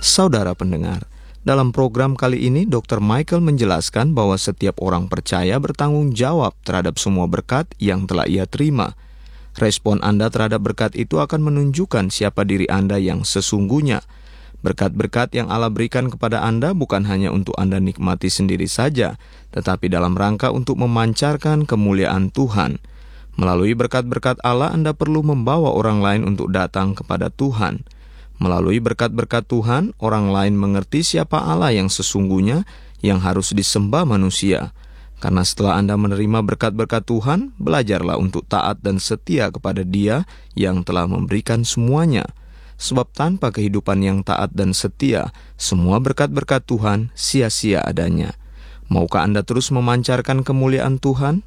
Saudara pendengar, dalam program kali ini Dr. Michael menjelaskan bahwa setiap orang percaya bertanggung jawab terhadap semua berkat yang telah ia terima. Respon Anda terhadap berkat itu akan menunjukkan siapa diri Anda yang sesungguhnya. Berkat-berkat yang Allah berikan kepada Anda bukan hanya untuk Anda nikmati sendiri saja, tetapi dalam rangka untuk memancarkan kemuliaan Tuhan. Melalui berkat-berkat Allah, Anda perlu membawa orang lain untuk datang kepada Tuhan. Melalui berkat-berkat Tuhan, orang lain mengerti siapa Allah yang sesungguhnya yang harus disembah manusia. Karena setelah Anda menerima berkat-berkat Tuhan, belajarlah untuk taat dan setia kepada Dia yang telah memberikan semuanya. Sebab tanpa kehidupan yang taat dan setia, semua berkat-berkat Tuhan sia-sia adanya. Maukah Anda terus memancarkan kemuliaan Tuhan?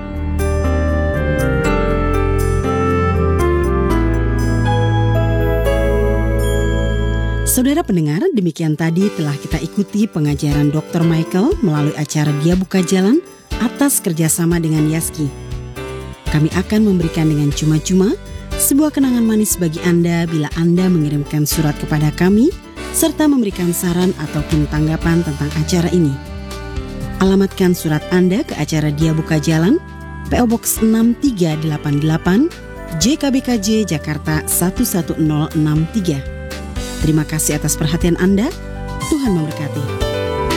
Saudara pendengar, demikian tadi telah kita ikuti pengajaran Dr. Michael melalui acara Dia Buka Jalan atas kerjasama dengan Yaski. Kami akan memberikan dengan cuma-cuma sebuah kenangan manis bagi Anda bila Anda mengirimkan surat kepada kami serta memberikan saran ataupun tanggapan tentang acara ini. Alamatkan surat Anda ke acara Dia Buka Jalan, PO Box 6388, JKBKJ, Jakarta 11063. Terima kasih atas perhatian Anda. Tuhan memberkati.